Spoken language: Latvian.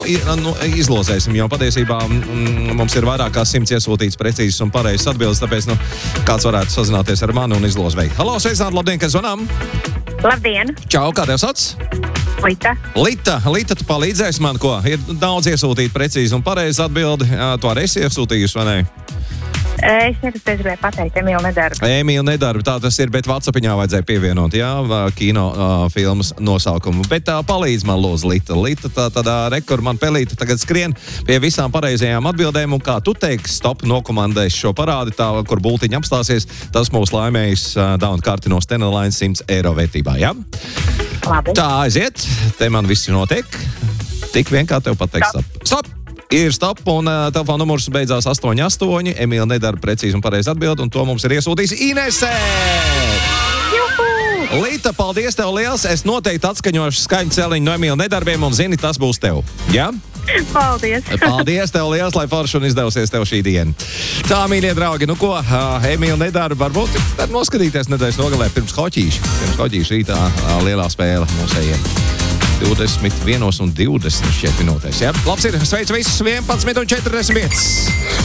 izlozēsim, jo patiesībā mums ir vairāk kā 100 iesūtīts precīzes un pareizes atbildes, tāpēc, kāds varētu sazināties ar mani un izlozveikt. Halo, sveicināti, labdien, kas zvanām? Labdien! Čau, kā tev sauc? Lita, tu palīdzēsi man, ko? Ir daudz iesūtīt precīzi un pareizi atbildi. Tu arī esi iesūtījusi, vai ne? Es gribēju pateikt Emīlu Nedarbi, tā tas ir, bet WhatsAppiņā vajadzēja pievienot, kino filmas nosaukumu. Bet palīdz man, lūdzu, Lita, tādā rekorda man pelīta tagad skrien pie visām pareizajām atbildēm, un kā tu teiksi, stop, nokomandēs šo parādi, tā, kur bultiņa apstāsies, tas mūs laimējis Dauna karti no Stena Line 100 eiro vērtībā, jā? Labi. Tā aiziet, te man viss notiek. Tik vien kā tev pateikt, stop! Ir stop, un telefona numurs beidzās 88. Emīla Nedarbi precīzi un pareizi atbild, un to mums ir iesūtījis Inese! Juhu! Lita, paldies tev liels! Es noteikti atskaņošu skaņu celiņu no Emīla Nedarbiem, un zini, tas būs tev. Jā? Paldies! Paldies tev liels, lai forši un izdevusies tev šī diena. Tā, mīļie draugi, Emīla Nedarbi varbūt tad noskatīties nedēļas nogalē pirms hoķīša rītā lielā spēle mūsējiem. 21:20 šķiet minūtēs, jā? Labs ir, sveicu visus 11:45.